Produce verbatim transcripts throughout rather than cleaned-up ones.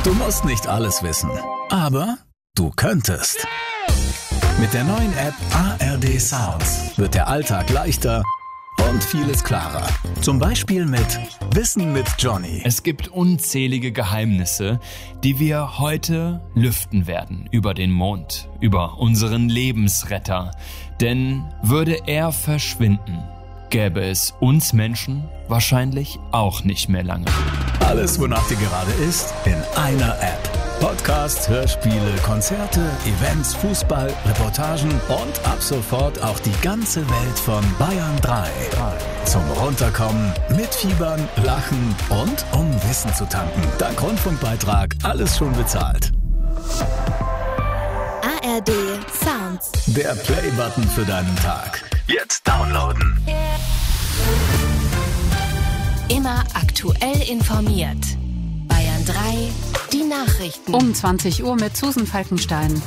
Du musst nicht alles wissen, aber du könntest. Mit der neuen App A R D Sounds wird der Alltag leichter und vieles klarer. Zum Beispiel mit Wissen mit Johnny. Es gibt unzählige Geheimnisse, die wir heute lüften werden über den Mond, über unseren Lebensretter. Denn würde er verschwinden, gäbe es uns Menschen wahrscheinlich auch nicht mehr lange. Alles, wonach dir gerade ist, in einer App. Podcast, Hörspiele, Konzerte, Events, Fußball, Reportagen und ab sofort auch die ganze Welt von Bayern drei. Zum Runterkommen, mitfiebern, lachen und um Wissen zu tanken. Dank Rundfunkbeitrag alles schon bezahlt. A R D Sounds. Der Play-Button für deinen Tag. Jetzt downloaden. Immer aktuell informiert. Bayern drei, die Nachrichten. Um zwanzig Uhr mit Susan Falkenstein.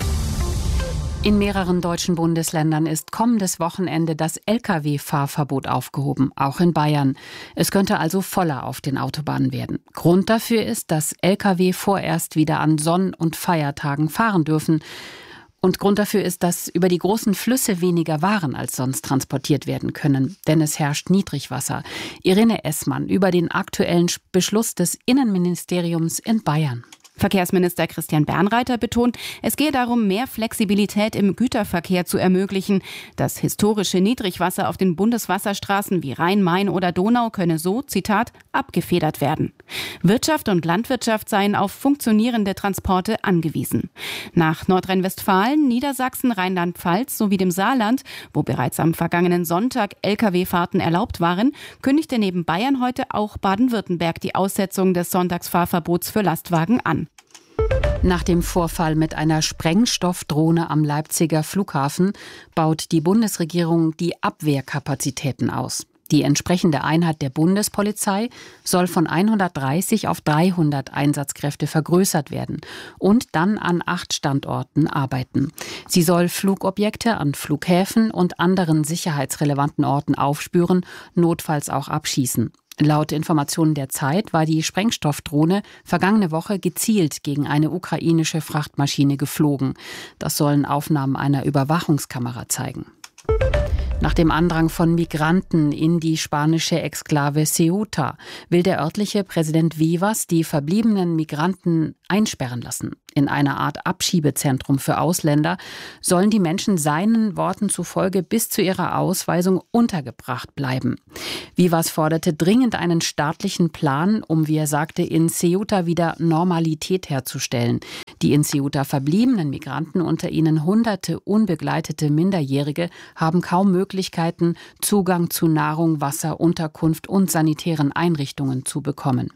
In mehreren deutschen Bundesländern ist kommendes Wochenende das L K W-Fahrverbot aufgehoben, auch in Bayern. Es könnte also voller auf den Autobahnen werden. Grund dafür ist, dass L K W vorerst wieder an Sonn- und Feiertagen fahren dürfen. Und Grund dafür ist, dass über die großen Flüsse weniger Waren als sonst transportiert werden können. Denn es herrscht Niedrigwasser. Irene Essmann über den aktuellen Beschluss des Innenministeriums in Bayern. Verkehrsminister Christian Bernreiter betont, es gehe darum, mehr Flexibilität im Güterverkehr zu ermöglichen. Das historische Niedrigwasser auf den Bundeswasserstraßen wie Rhein, Main oder Donau könne so, Zitat, abgefedert werden. Wirtschaft und Landwirtschaft seien auf funktionierende Transporte angewiesen. Nach Nordrhein-Westfalen, Niedersachsen, Rheinland-Pfalz sowie dem Saarland, wo bereits am vergangenen Sonntag L K W-Fahrten erlaubt waren, kündigte neben Bayern heute auch Baden-Württemberg die Aussetzung des Sonntagsfahrverbots für Lastwagen an. Nach dem Vorfall mit einer Sprengstoffdrohne am Leipziger Flughafen baut die Bundesregierung die Abwehrkapazitäten aus. Die entsprechende Einheit der Bundespolizei soll von hundertdreißig auf dreihundert Einsatzkräfte vergrößert werden und dann an acht Standorten arbeiten. Sie soll Flugobjekte an Flughäfen und anderen sicherheitsrelevanten Orten aufspüren, notfalls auch abschießen. Laut Informationen der Zeit war die Sprengstoffdrohne vergangene Woche gezielt gegen eine ukrainische Frachtmaschine geflogen. Das sollen Aufnahmen einer Überwachungskamera zeigen. Nach dem Andrang von Migranten in die spanische Exklave Ceuta will der örtliche Präsident Vivas die verbliebenen Migranten einsperren lassen. In einer Art Abschiebezentrum für Ausländer sollen die Menschen seinen Worten zufolge bis zu ihrer Ausweisung untergebracht bleiben. Vivas forderte dringend einen staatlichen Plan, um, wie er sagte, in Ceuta wieder Normalität herzustellen. Die in Ceuta verbliebenen Migranten, unter ihnen hunderte unbegleitete Minderjährige, haben kaum Möglichkeiten, Zugang zu Nahrung, Wasser, Unterkunft und sanitären Einrichtungen zu bekommen.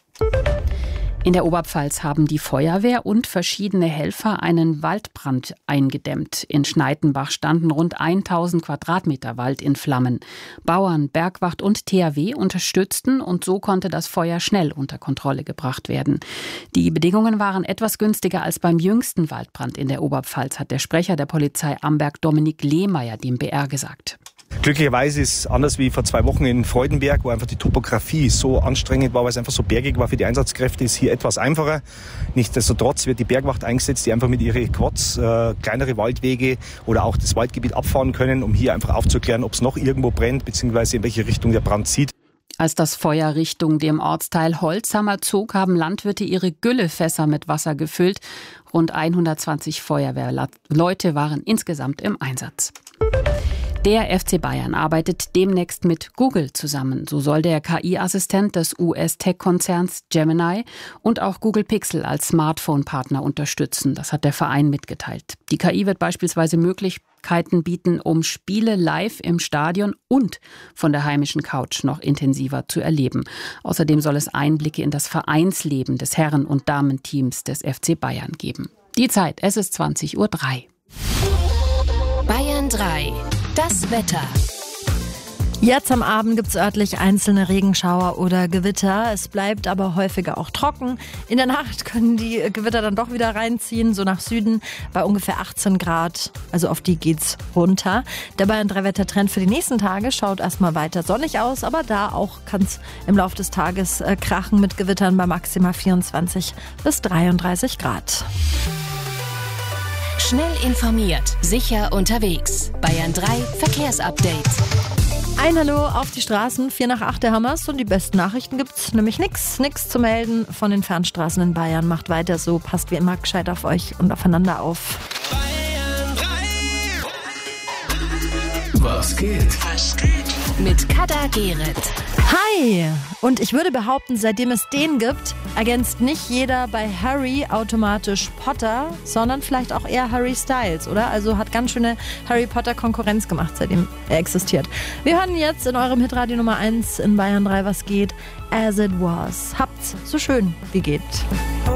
In der Oberpfalz haben die Feuerwehr und verschiedene Helfer einen Waldbrand eingedämmt. In Schneidenbach standen rund tausend Quadratmeter Wald in Flammen. Bauern, Bergwacht und T H W unterstützten und so konnte das Feuer schnell unter Kontrolle gebracht werden. Die Bedingungen waren etwas günstiger als beim jüngsten Waldbrand in der Oberpfalz, hat der Sprecher der Polizei Amberg Dominik Lehmeier dem B R gesagt. Glücklicherweise ist es anders wie vor zwei Wochen in Freudenberg, wo einfach die Topografie so anstrengend war, weil es einfach so bergig war für die Einsatzkräfte, ist hier etwas einfacher. Nichtsdestotrotz wird die Bergwacht eingesetzt, die einfach mit ihren Quads äh, kleinere Waldwege oder auch das Waldgebiet abfahren können, um hier einfach aufzuklären, ob es noch irgendwo brennt, beziehungsweise in welche Richtung der Brand zieht. Als das Feuer Richtung dem Ortsteil Holzhammer zog, haben Landwirte ihre Güllefässer mit Wasser gefüllt. Rund hundertzwanzig Feuerwehrleute waren insgesamt im Einsatz. Der F C Bayern arbeitet demnächst mit Google zusammen. So soll der K I-Assistent des U S-Tech-Konzerns Gemini und auch Google Pixel als Smartphone-Partner unterstützen. Das hat der Verein mitgeteilt. Die K I wird beispielsweise Möglichkeiten bieten, um Spiele live im Stadion und von der heimischen Couch noch intensiver zu erleben. Außerdem soll es Einblicke in das Vereinsleben des Herren- und Damenteams des F C Bayern geben. Die Zeit, es ist zwanzig Uhr drei. Bayern drei. Das Wetter. Jetzt am Abend gibt es örtlich einzelne Regenschauer oder Gewitter. Es bleibt aber häufiger auch trocken. In der Nacht können die Gewitter dann doch wieder reinziehen, so nach Süden bei ungefähr achtzehn Grad. Also auf die geht's runter. Der Bayern drei Wettertrend für die nächsten Tage schaut erstmal weiter sonnig aus, aber da auch kann es im Laufe des Tages äh, krachen mit Gewittern bei maximal vierundzwanzig bis dreiunddreißig Grad. Schnell informiert, sicher unterwegs. Bayern drei Verkehrsupdate. Ein Hallo auf die Straßen, vier nach acht der Hammers und die besten Nachrichten gibt's nämlich nix, nix zu melden von den Fernstraßen in Bayern. Macht weiter so, passt wie immer gescheit auf euch und aufeinander auf. Bayern drei. Was geht? Was geht? Mit Kader Gerrit. Hi! Und ich würde behaupten, seitdem es den gibt, ergänzt nicht jeder bei Harry automatisch Potter, sondern vielleicht auch eher Harry Styles, oder? Also hat ganz schöne Harry Potter Konkurrenz gemacht, seitdem er existiert. Wir hören jetzt in eurem Hitradio Nummer eins in Bayern drei, was geht, As It Was. Habt's so schön wie geht.